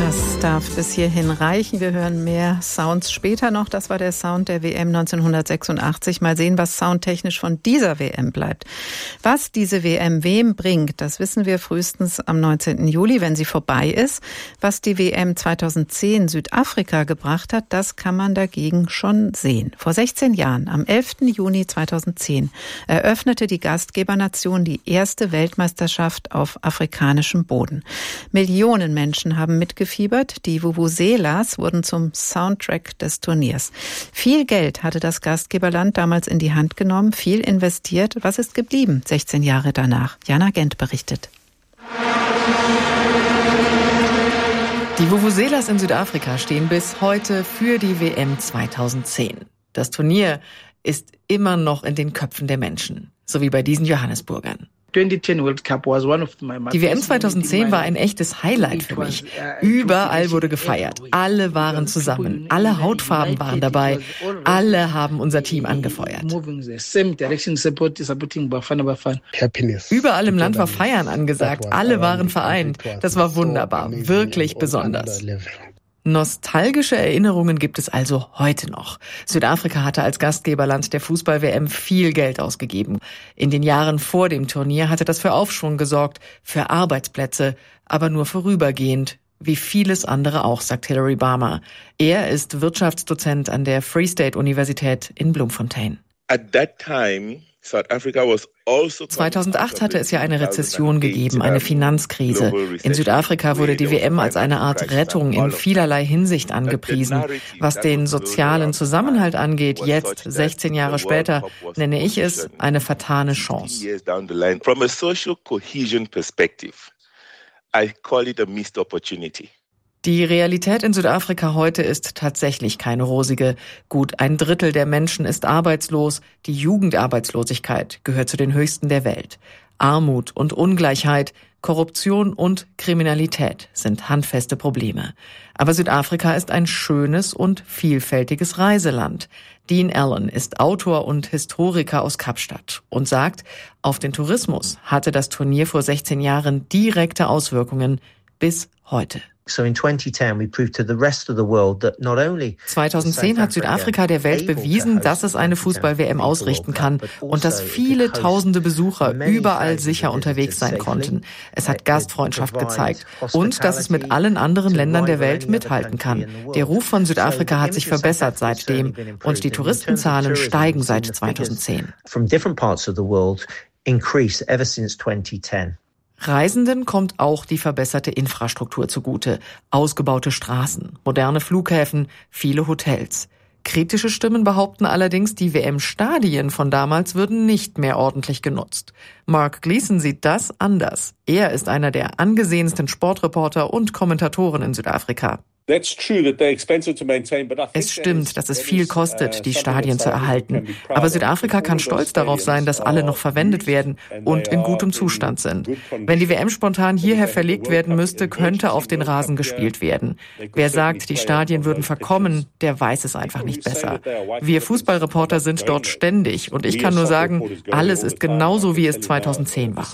Das darf bis hierhin reichen. Wir hören mehr Sounds später noch. Das war der Sound der WM 1986. Mal sehen, was soundtechnisch von dieser WM bleibt. Was diese WM wem bringt, das wissen wir frühestens am 19. Juli, wenn sie vorbei ist. Was die WM 2010 Südafrika gebracht hat, das kann man dagegen schon sehen. Vor 16 Jahren, am 11. Juni 2010, eröffnete die Gastgebernation die erste Weltmeisterschaft auf afrikanischem Boden. Millionen Menschen haben mitgefiebert. Die Vuvuzelas wurden zum Soundtrack des Turniers. Viel Geld hatte das Gastgeberland damals in die Hand genommen, viel investiert. Was ist geblieben 16 Jahre danach? Jana Gent berichtet. Die Vuvuzelas in Südafrika stehen bis heute für die WM 2010. Das Turnier ist immer noch in den Köpfen der Menschen, so wie bei diesen Johannesburgern. Die WM 2010 war ein echtes Highlight für mich. Überall wurde gefeiert. Alle waren zusammen. Alle Hautfarben waren dabei. Alle haben unser Team angefeuert. Überall im Land war Feiern angesagt. Alle waren vereint. Das war wunderbar. Wirklich besonders. Nostalgische Erinnerungen gibt es also heute noch. Südafrika hatte als Gastgeberland der Fußball-WM viel Geld ausgegeben. In den Jahren vor dem Turnier hatte das für Aufschwung gesorgt, für Arbeitsplätze, aber nur vorübergehend, wie vieles andere auch, sagt Hilary Barmer. Er ist Wirtschaftsdozent an der Free State Universität in Bloemfontein. 2008 hatte es ja eine Rezession gegeben, eine Finanzkrise. In Südafrika wurde die WM als eine Art Rettung in vielerlei Hinsicht angepriesen. Was den sozialen Zusammenhalt angeht, jetzt, 16 Jahre später, nenne ich es eine vertane Chance. Die Realität in Südafrika heute ist tatsächlich keine rosige. Gut 1/3 der Menschen ist arbeitslos. Die Jugendarbeitslosigkeit gehört zu den höchsten der Welt. Armut und Ungleichheit, Korruption und Kriminalität sind handfeste Probleme. Aber Südafrika ist ein schönes und vielfältiges Reiseland. Dean Allen ist Autor und Historiker aus Kapstadt und sagt, auf den Tourismus hatte das Turnier vor 16 Jahren direkte Auswirkungen bis heute. 2010 hat Südafrika der Welt bewiesen, dass es eine Fußball-WM ausrichten kann und dass viele tausende Besucher überall sicher unterwegs sein konnten. Es hat Gastfreundschaft gezeigt und dass es mit allen anderen Ländern der Welt mithalten kann. Der Ruf von Südafrika hat sich verbessert seitdem und die Touristenzahlen steigen seit 2010. Reisenden kommt auch die verbesserte Infrastruktur zugute. Ausgebaute Straßen, moderne Flughäfen, viele Hotels. Kritische Stimmen behaupten allerdings, die WM-Stadien von damals würden nicht mehr ordentlich genutzt. Mark Gleason sieht das anders. Er ist einer der angesehensten Sportreporter und Kommentatoren in Südafrika. Es stimmt, dass es viel kostet, die Stadien zu erhalten. Aber Südafrika kann stolz darauf sein, dass alle noch verwendet werden und in gutem Zustand sind. Wenn die WM spontan hierher verlegt werden müsste, könnte auf den Rasen gespielt werden. Wer sagt, die Stadien würden verkommen, der weiß es einfach nicht besser. Wir Fußballreporter sind dort ständig und ich kann nur sagen, alles ist genauso, wie es 2010 war.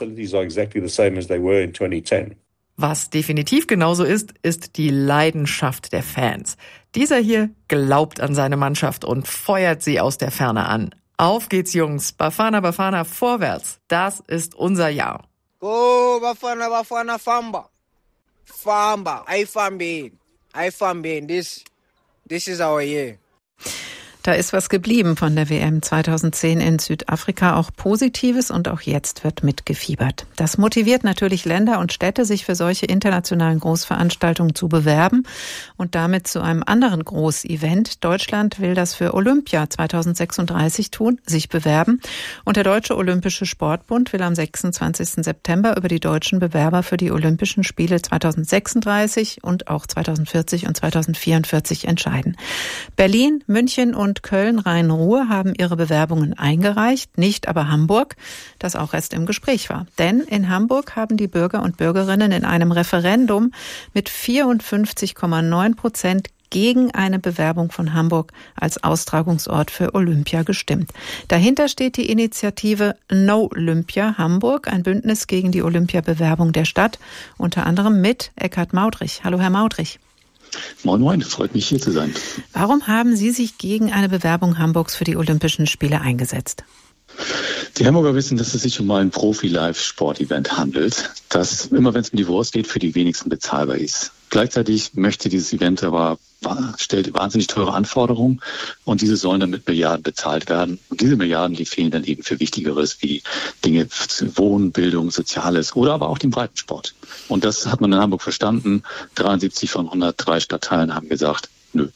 Was definitiv genauso ist, ist die Leidenschaft der Fans. Dieser hier glaubt an seine Mannschaft und feuert sie aus der Ferne an. Auf geht's, Jungs. Bafana, Bafana, vorwärts. Das ist unser Jahr. Go, Bafana, Bafana, Famba. Famba, I Fambe. This is our year. Da ist was geblieben von der WM 2010 in Südafrika, auch Positives, und auch jetzt wird mitgefiebert. Das motiviert natürlich Länder und Städte, sich für solche internationalen Großveranstaltungen zu bewerben und damit zu einem anderen Großevent. Deutschland will das für Olympia 2036 tun, sich bewerben. Und der Deutsche Olympische Sportbund will am 26. September über die deutschen Bewerber für die Olympischen Spiele 2036 und auch 2040 und 2044 entscheiden. Berlin, München und Köln-Rhein-Ruhr haben ihre Bewerbungen eingereicht, nicht aber Hamburg, das auch erst im Gespräch war. Denn in Hamburg haben die Bürger und Bürgerinnen in einem Referendum mit 54,9% gegen eine Bewerbung von Hamburg als Austragungsort für Olympia gestimmt. Dahinter steht die Initiative No Olympia Hamburg, ein Bündnis gegen die Olympiabewerbung der Stadt, unter anderem mit Eckhard Maudrich. Hallo, Herr Maudrich. Moin, moin, freut mich hier zu sein. Warum haben Sie sich gegen eine Bewerbung Hamburgs für die Olympischen Spiele eingesetzt? Die Hamburger wissen, dass es sich um ein Profi-Live-Sport-Event handelt, das immer, wenn es um die Wurst geht, für die wenigsten bezahlbar ist. Gleichzeitig möchte dieses Event aber stellt wahnsinnig teure Anforderungen und diese sollen dann mit Milliarden bezahlt werden. Und diese Milliarden, die fehlen dann eben für Wichtigeres wie Dinge für Wohnen, Bildung, Soziales oder aber auch den Breitensport. Und das hat man in Hamburg verstanden. 73 von 103 Stadtteilen haben gesagt, nö.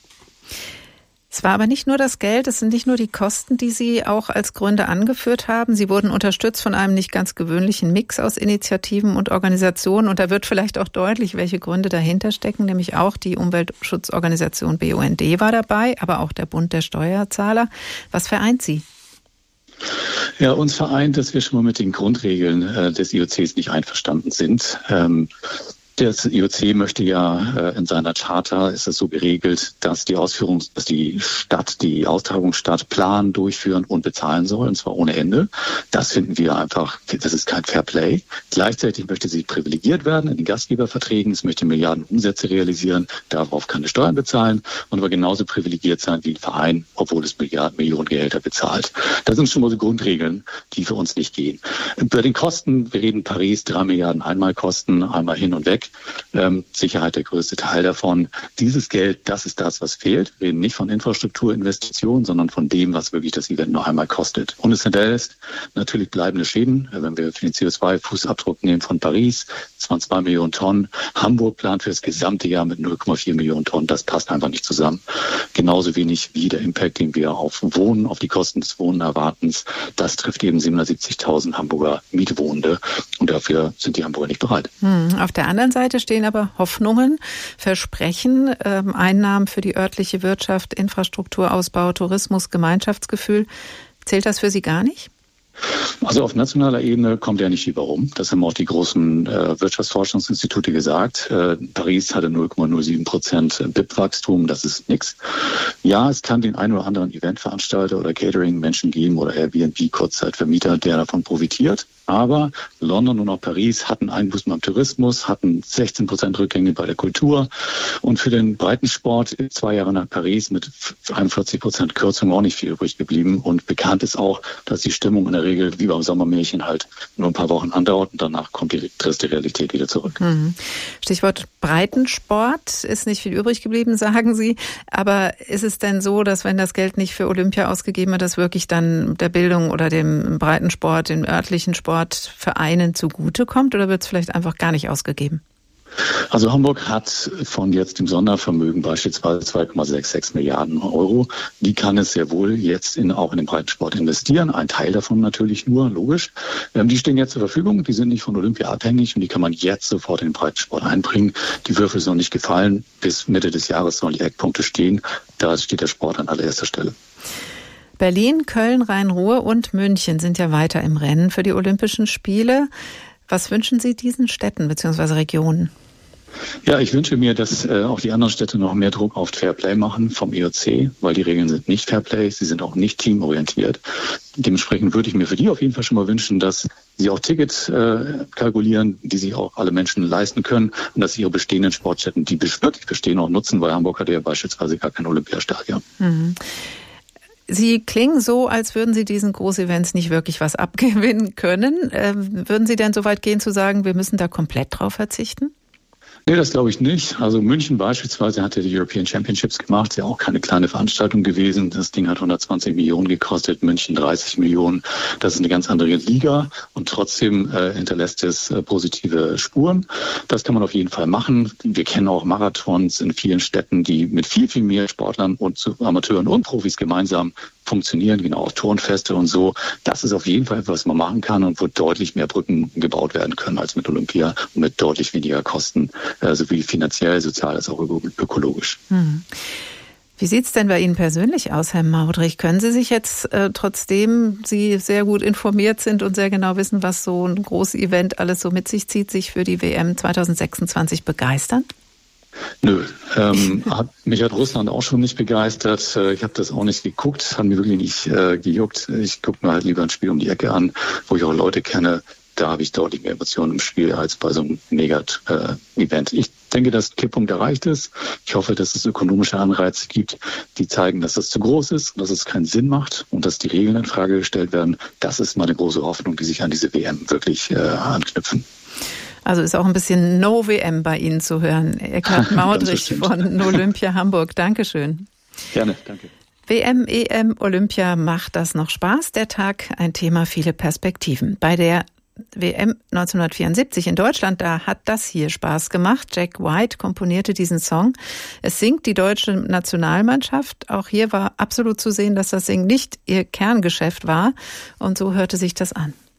Es war aber nicht nur das Geld, es sind nicht nur die Kosten, die Sie auch als Gründe angeführt haben. Sie wurden unterstützt von einem nicht ganz gewöhnlichen Mix aus Initiativen und Organisationen. Und da wird vielleicht auch deutlich, welche Gründe dahinter stecken, nämlich auch die Umweltschutzorganisation BUND war dabei, aber auch der Bund der Steuerzahler. Was vereint Sie? Ja, uns vereint, dass wir schon mal mit den Grundregeln des IOCs nicht einverstanden sind. Das IOC möchte ja in seiner Charta, ist es so geregelt, dass die Austragungsstadt planen, durchführen und bezahlen soll, und zwar ohne Ende. Das finden wir einfach, das ist kein Fair Play. Gleichzeitig möchte sie privilegiert werden in den Gastgeberverträgen. Es möchte Milliarden Umsätze realisieren, darauf keine Steuern bezahlen und aber genauso privilegiert sein wie ein Verein, obwohl es Millionen Gehälter bezahlt. Das sind schon mal so Grundregeln, die für uns nicht gehen. Bei den Kosten, wir reden Paris, 3 Milliarden Einmalkosten, einmal hin und weg. Sicherheit der größte Teil davon. Dieses Geld, das ist das, was fehlt. Wir reden nicht von Infrastrukturinvestitionen, sondern von dem, was wirklich das Event noch einmal kostet. Und es hinterlässt natürlich bleibende Schäden. Wenn wir den CO2-Fußabdruck nehmen von Paris, das waren 2 Millionen Tonnen. Hamburg plant für das gesamte Jahr mit 0,4 Millionen Tonnen. Das passt einfach nicht zusammen. Genauso wenig wie der Impact, den wir auf Wohnen, auf die Kosten des Wohnen erwarten. Das trifft eben 770.000 Hamburger Mietwohnende. Und dafür sind die Hamburger nicht bereit. Auf der anderen Seite stehen aber Hoffnungen, Versprechen, Einnahmen für die örtliche Wirtschaft, Infrastrukturausbau, Tourismus, Gemeinschaftsgefühl. Zählt das für Sie gar nicht? Also auf nationaler Ebene kommt ja nicht viel rum. Das haben auch die großen Wirtschaftsforschungsinstitute gesagt. Paris hatte 0,07% BIP-Wachstum, das ist nichts. Ja, es kann den einen oder anderen Eventveranstalter oder Catering-Menschen geben oder Airbnb, Kurzzeitvermieter, der davon profitiert. Aber London und auch Paris hatten Einbußen beim Tourismus, hatten 16% Rückgänge bei der Kultur. Und für den Breitensport 2 Jahre nach Paris mit 41% Kürzung auch nicht viel übrig geblieben. Und bekannt ist auch, dass die Stimmung in der Regel wie beim Sommermärchen halt nur ein paar Wochen andauert und danach kommt die triste Realität wieder zurück. Stichwort Breitensport, ist nicht viel übrig geblieben, sagen Sie. Aber ist es denn so, dass wenn das Geld nicht für Olympia ausgegeben wird, das wirklich dann der Bildung oder dem Breitensport, dem örtlichen Sportvereinen zugutekommt, oder wird es vielleicht einfach gar nicht ausgegeben? Also Hamburg hat von jetzt dem Sondervermögen beispielsweise 2,66 Milliarden Euro. Die kann es sehr wohl jetzt auch in den Breitensport investieren. Ein Teil davon natürlich nur, logisch. Die stehen jetzt zur Verfügung. Die sind nicht von Olympia abhängig und die kann man jetzt sofort in den Breitensport einbringen. Die Würfel sind noch nicht gefallen. Bis Mitte des Jahres sollen die Eckpunkte stehen. Da steht der Sport an allererster Stelle. Berlin, Köln, Rhein-Ruhr und München sind ja weiter im Rennen für die Olympischen Spiele. Was wünschen Sie diesen Städten bzw. Regionen? Ja, ich wünsche mir, dass auch die anderen Städte noch mehr Druck auf Fairplay machen vom IOC, weil die Regeln sind nicht Fairplay, sie sind auch nicht teamorientiert. Dementsprechend würde ich mir für die auf jeden Fall schon mal wünschen, dass sie auch Tickets kalkulieren, die sich auch alle Menschen leisten können und dass sie ihre bestehenden Sportstätten, die wirklich bestehen, auch nutzen, weil Hamburg hat ja beispielsweise gar kein Olympiastadion. Sie klingen so, als würden Sie diesen Großevents nicht wirklich was abgewinnen können. Würden Sie denn so weit gehen zu sagen, wir müssen da komplett drauf verzichten? Nee, das glaube ich nicht. Also München beispielsweise hat ja die European Championships gemacht, ist ja auch keine kleine Veranstaltung gewesen. Das Ding hat 120 Millionen gekostet, München 30 Millionen. Das ist eine ganz andere Liga und trotzdem hinterlässt es positive Spuren. Das kann man auf jeden Fall machen. Wir kennen auch Marathons in vielen Städten, die mit viel, viel mehr Sportlern und Amateuren und Profis gemeinsam funktionieren, genau, auch Turnfeste und so. Das ist auf jeden Fall etwas, was man machen kann und wo deutlich mehr Brücken gebaut werden können als mit Olympia und mit deutlich weniger Kosten, sowie finanziell, sozial als auch ökologisch. Wie sieht's denn bei Ihnen persönlich aus, Herr Maudrich? Können Sie sich jetzt, trotzdem Sie sehr gut informiert sind und sehr genau wissen, was so ein großes Event alles so mit sich zieht, sich für die WM 2026 begeistern? Nö, mich hat Russland auch schon nicht begeistert. Ich habe das auch nicht geguckt, hat mir wirklich nicht gejuckt. Ich gucke mir halt lieber ein Spiel um die Ecke an, wo ich auch Leute kenne. Da habe ich deutlich mehr Emotionen im Spiel als bei so einem Mega-Event. Ich denke, dass der Kipppunkt erreicht ist. Ich hoffe, dass es ökonomische Anreize gibt, die zeigen, dass das zu groß ist, dass es keinen Sinn macht und dass die Regeln in Frage gestellt werden. Das ist meine große Hoffnung, die sich an diese WM wirklich anknüpfen. Also ist auch ein bisschen No-WM bei Ihnen zu hören. Eckhard Maudrich von Olympia Hamburg. Dankeschön. Gerne, danke. WM, EM, Olympia, macht das noch Spaß? Der Tag, ein Thema, viele Perspektiven. Bei der WM 1974 in Deutschland, da hat das hier Spaß gemacht. Jack White komponierte diesen Song. Es singt die deutsche Nationalmannschaft. Auch hier war absolut zu sehen, dass das Singen nicht ihr Kerngeschäft war. Und so hörte sich das an.